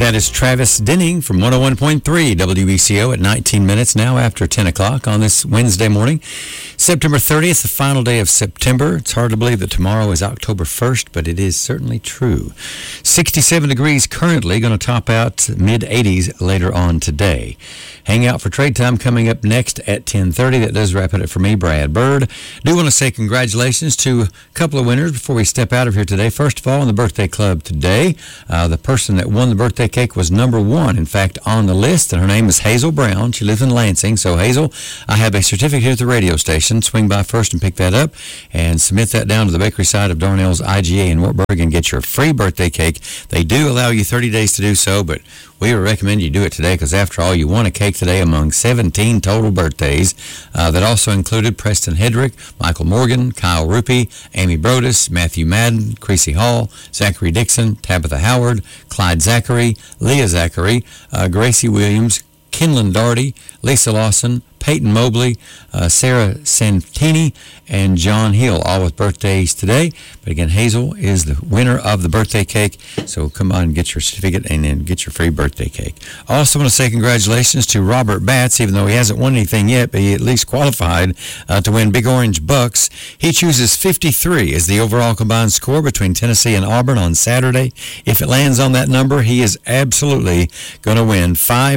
That is Travis Denning from 101.3 WBCO at 19 minutes now after 10 o'clock on this Wednesday morning. September 30th, the final day of September. It's hard to believe that tomorrow is October 1st, but it is certainly true. 67 degrees currently, going to top out mid-80s later on today. Hang out for Trade Time coming up next at 10:30. That does wrap it up for me, Brad Bird. Do want to say congratulations to a couple of winners before we step out of here today. First of all, in the birthday club today, the person that won the birthday cake was number one, in fact, on the list, and her name is Hazel Brown. She lives in Lansing. So, Hazel, I have a certificate here at the radio station. Swing by first and pick that up and submit that down to the bakery side of Darnell's IGA in Wartburg and get your free birthday cake. They do allow you 30 days to do so, but we would recommend you do it today because, after all, you won a cake today among 17 total birthdays. That also included Preston Hedrick, Michael Morgan, Kyle Ruppy, Amy Brodus, Matthew Madden, Creasy Hall, Zachary Dixon, Tabitha Howard, Clyde Zachary, Leah Zachary, Gracie Williams, Kenlon Darty, Lisa Lawson, Peyton Mobley, Sarah Santini, and John Hill, all with birthdays today. But again, Hazel is the winner of the birthday cake, so come on and get your certificate and then get your free birthday cake. I also want to say congratulations to Robert Batts, even though he hasn't won anything yet, but he at least qualified to win Big Orange Bucks. He chooses 53 as the overall combined score between Tennessee and Auburn on Saturday. If it lands on that number, he is absolutely going to win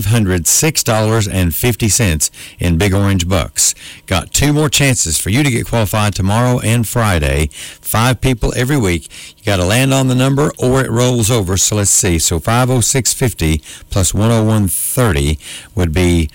$506.50 in Big Orange Bucks. Got two more chances for you to get qualified tomorrow and Friday. 5 people every week. You got to land on the number or it rolls over. So let's see. So 506.50 plus 101.30 would be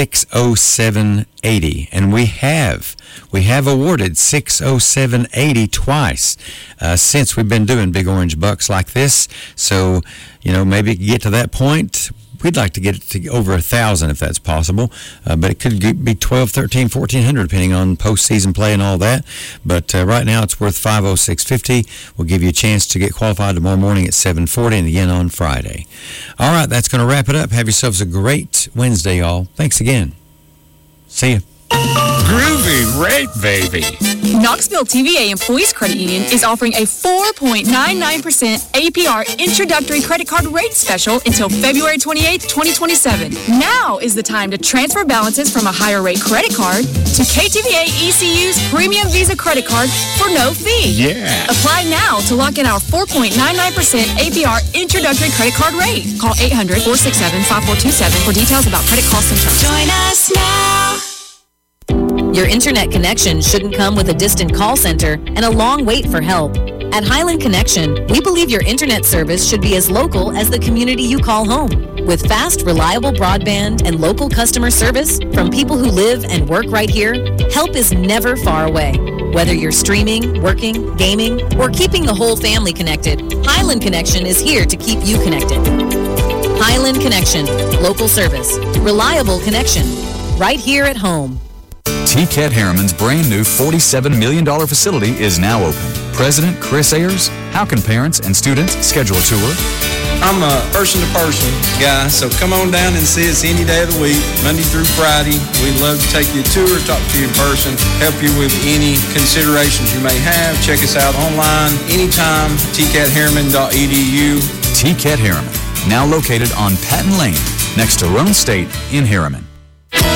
607.80. And we have awarded 607.80 twice since we've been doing Big Orange Bucks like this. So, maybe get to that point. We'd like to get it to over 1,000 if that's possible, but it could be 1,200, 1,300, 1,400 depending on postseason play and all that. But right now it's worth 506.50. We'll give you a chance to get qualified tomorrow morning at 7:40 and again on Friday. All right, that's going to wrap it up. Have yourselves a great Wednesday, y'all. Thanks again. See ya. Groovy rate, baby. Knoxville TVA Employees Credit Union is offering a 4.99% APR introductory credit card rate special until February 28th, 2027. Now is the time to transfer balances from a higher rate credit card to KTVA ECU's Premium Visa credit card for no fee. Yeah. Apply now to lock in our 4.99% APR introductory credit card rate. Call 800-467-5427 for details about credit costs and terms. Join us now. Your internet connection shouldn't come with a distant call center and a long wait for help. At Highland Connection, we believe your internet service should be as local as the community you call home. With fast, reliable broadband and local customer service from people who live and work right here, help is never far away. Whether you're streaming, working, gaming, or keeping the whole family connected, Highland Connection is here to keep you connected. Highland Connection, local service, reliable connection, right here at home. TCAT Harriman's brand new $47 million facility is now open. President Chris Ayers, how can parents and students schedule a tour? I'm a person-to-person guy, so come on down and see us any day of the week, Monday through Friday. We'd love to take you a tour, talk to you in person, help you with any considerations you may have. Check us out online anytime, tcatharriman.edu. TCAT Harriman, now located on Patton Lane, next to Roan State in Harriman.